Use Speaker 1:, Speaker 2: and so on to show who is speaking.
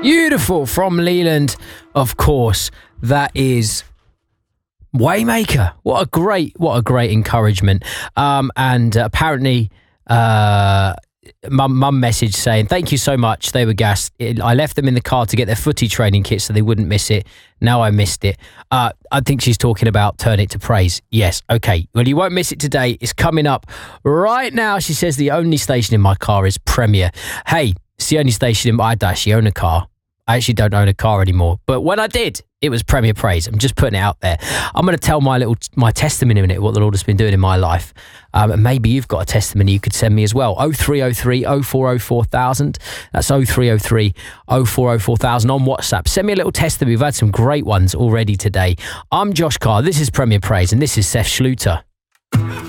Speaker 1: Beautiful from Leland, of course. That is Waymaker. What a great encouragement. And apparently, mum message saying, thank you so much. They were gassed. I left them in the car to get their footy training kit so they wouldn't miss it. Now I missed it. I think she's talking about Turn It to Praise. Yes, okay. Well, you won't miss it today. It's coming up right now. She says the only station in my car is Premier. Hey, it's the only station I actually own a car. I actually don't own a car anymore. But when I did, it was Premier Praise. I'm just putting it out there. I'm going to tell my testimony in a minute, what the Lord has been doing in my life. And maybe you've got a testimony you could send me as well. 0303 0404 4000. That's 0303 0404 4000 on WhatsApp. Send me a little testimony. We've had some great ones already today. I'm Josh Carr. This is Premier Praise, and this is Seth Schluter.